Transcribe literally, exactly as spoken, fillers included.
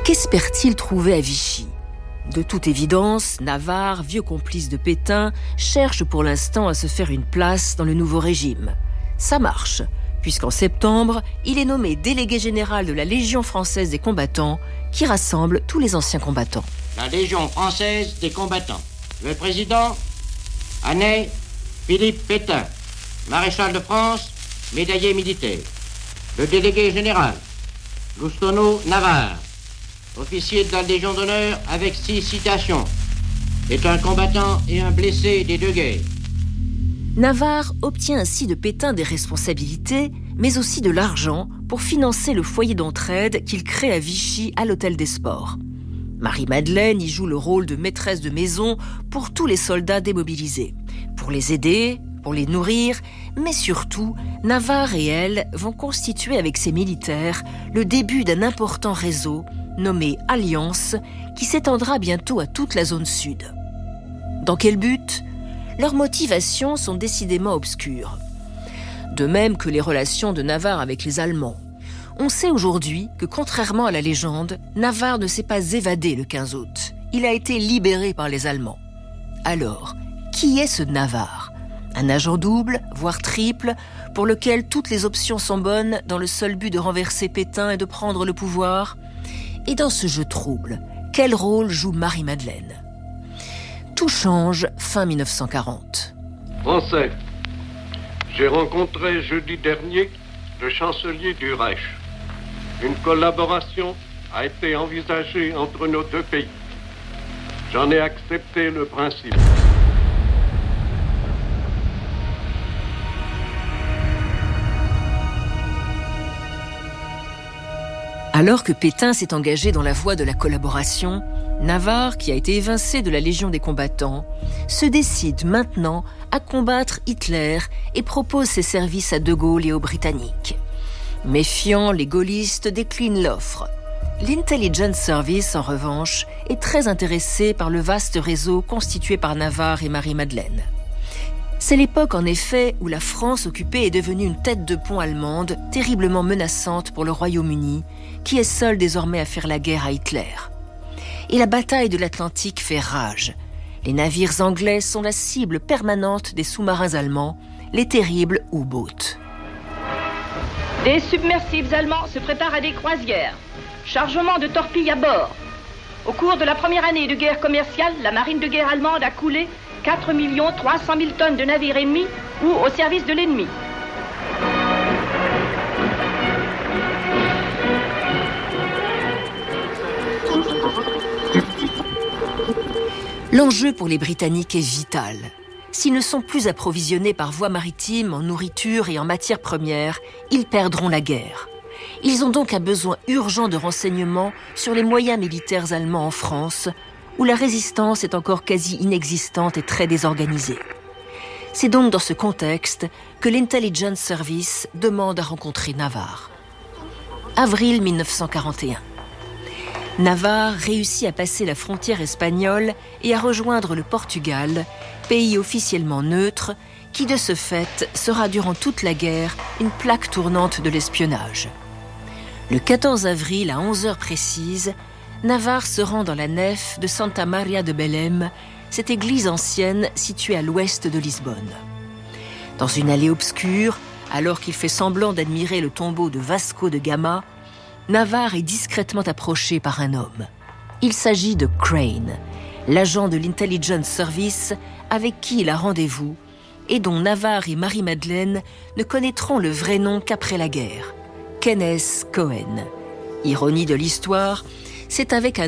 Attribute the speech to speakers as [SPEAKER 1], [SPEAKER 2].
[SPEAKER 1] Qu'espère-t-il trouver à Vichy ? De toute évidence, Navarre, vieux complice de Pétain, cherche pour l'instant à se faire une place dans le nouveau régime. Ça marche, puisqu'en septembre, il est nommé délégué général de la Légion française des combattants, qui rassemble tous les anciens combattants.
[SPEAKER 2] La Légion française des combattants. Le président, Anet Philippe Pétain, maréchal de France, médaillé militaire. Le délégué général, Loustono Navarre, officier de la Légion d'honneur avec six citations, est un combattant et un blessé des deux guerres.
[SPEAKER 1] Navarre obtient ainsi de Pétain des responsabilités, mais aussi de l'argent pour financer le foyer d'entraide qu'il crée à Vichy à l'Hôtel des Sports. Marie-Madeleine y joue le rôle de maîtresse de maison pour tous les soldats démobilisés, pour les aider, pour les nourrir, mais surtout, Navarre et elle vont constituer avec ses militaires le début d'un important réseau nommé Alliance, qui s'étendra bientôt à toute la zone sud. Dans quel but ? Leurs motivations sont décidément obscures. De même que les relations de Navarre avec les Allemands. On sait aujourd'hui que, contrairement à la légende, Navarre ne s'est pas évadé le quinze août. Il a été libéré par les Allemands. Alors, qui est ce Navarre ? Un agent double, voire triple, pour lequel toutes les options sont bonnes dans le seul but de renverser Pétain et de prendre le pouvoir ? Et dans ce jeu trouble, quel rôle joue Marie-Madeleine ? Tout change fin dix-neuf cent quarante.
[SPEAKER 3] Français, j'ai rencontré jeudi dernier le chancelier du Reich. Une collaboration a été envisagée entre nos deux pays. J'en ai accepté le principe.
[SPEAKER 1] Alors que Pétain s'est engagé dans la voie de la collaboration, Navarre, qui a été évincé de la Légion des combattants, se décide maintenant à combattre Hitler et propose ses services à De Gaulle et aux Britanniques. Méfiants, les gaullistes déclinent l'offre. L'Intelligence Service, en revanche, est très intéressé par le vaste réseau constitué par Navarre et Marie-Madeleine. C'est l'époque, en effet, où la France occupée est devenue une tête de pont allemande terriblement menaçante pour le Royaume-Uni, qui est seul désormais à faire la guerre à Hitler. Et la bataille de l'Atlantique fait rage. Les navires anglais sont la cible permanente des sous-marins allemands, les terribles U-boats.
[SPEAKER 4] Des submersibles allemands se préparent à des croisières. Chargement de torpilles à bord. Au cours de la première année de guerre commerciale, la marine de guerre allemande a coulé quatre millions trois cent mille tonnes de navires ennemis ou au service de l'ennemi.
[SPEAKER 1] L'enjeu pour les Britanniques est vital. S'ils ne sont plus approvisionnés par voie maritime en nourriture et en matières premières, ils perdront la guerre. Ils ont donc un besoin urgent de renseignements sur les moyens militaires allemands en France, où la résistance est encore quasi inexistante et très désorganisée. C'est donc dans ce contexte que l'Intelligence Service demande à rencontrer Navarre. Avril dix-neuf cent quarante et un. Navarre réussit à passer la frontière espagnole et à rejoindre le Portugal, pays officiellement neutre, qui de ce fait sera durant toute la guerre une plaque tournante de l'espionnage. Le quatorze avril à onze heures précises, Navarre se rend dans la nef de Santa Maria de Belém, cette église ancienne située à l'ouest de Lisbonne. Dans une allée obscure, alors qu'il fait semblant d'admirer le tombeau de Vasco de Gama, Navarre est discrètement approché par un homme. Il s'agit de Crane, l'agent de l'Intelligence Service avec qui il a rendez-vous et dont Navarre et Marie-Madeleine ne connaîtront le vrai nom qu'après la guerre, Kenneth Cohen. Ironie de l'histoire, c'est avec un